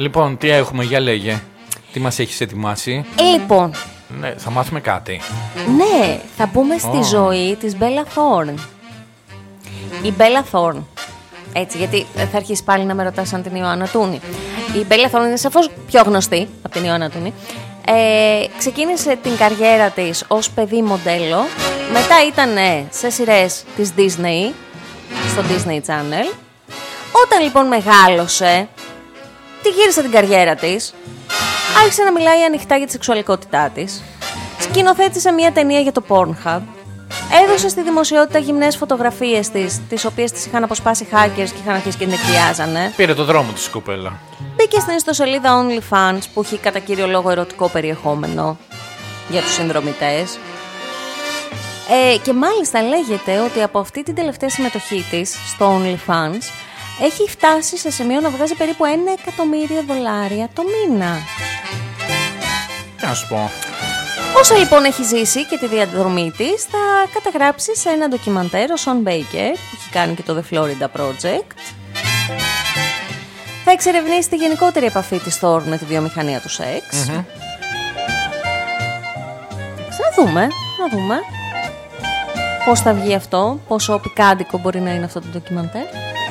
Λοιπόν, τι έχουμε, για λέγε. Τι μας έχεις ετοιμάσει? Λοιπόν. Ναι, θα μάθουμε κάτι. Ναι, θα μπούμε στη ζωή της Μπέλα Θόρν. Η Μπέλα Θόρν. Έτσι, γιατί θα αρχίσει πάλι να με ρωτάς αν την Ιωάννα Τούνη. Η Μπέλα Θόρν είναι σαφώς πιο γνωστή από την Ιωάννα Τούνη. Ξεκίνησε την καριέρα της ως παιδί μοντέλο. Μετά ήταν σε σειρές της Disney, στο Disney Channel. Όταν λοιπόν μεγάλωσε, τη γύρισε την καριέρα της. Άρχισε να μιλάει ανοιχτά για τη σεξουαλικότητά της. Σκηνοθέτησε μια ταινία για το Pornhub. Έδωσε στη δημοσιότητα γυμνές φωτογραφίες της, τις οποίες τις είχαν αποσπάσει hackers και είχαν αρχίσει και την εκβιάζανε. Πήρε το δρόμο της κοπέλα. Μπήκε στην ιστοσελίδα OnlyFans που έχει κατά κύριο λόγο ερωτικό περιεχόμενο για τους συνδρομητές. Και μάλιστα λέγεται ότι από αυτή την τελευταία συμμετοχή της στο OnlyFans έχει φτάσει σε σημείο να βγάζει περίπου $1 εκατομμύριο το μήνα. Τι να σου πω. Όσο λοιπόν έχει ζήσει και τη διαδρομή της, θα καταγράψει σε ένα ντοκιμαντέρ ο Σον Μπέικερ, που έχει κάνει και το The Florida Project. Θα εξερευνήσει τη γενικότερη επαφή της Thorne με τη βιομηχανία του σεξ. Να δούμε πώς θα βγει αυτό, πόσο πικάντικο μπορεί να είναι αυτό το ντοκιμαντέρ.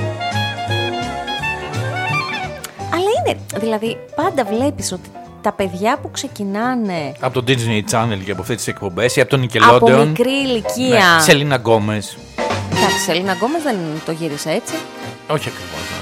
Αλλά είναι, δηλαδή πάντα βλέπεις ότι τα παιδιά που ξεκινάνε από το Disney Channel και από αυτές τις εκπομπές ή από τον Nickelodeon, από μικρή ηλικία. Ναι, Σελίνα Γκόμες. Εντάξει, Σελίνα Γκόμες δεν το γύρισε έτσι. Όχι ακριβώς.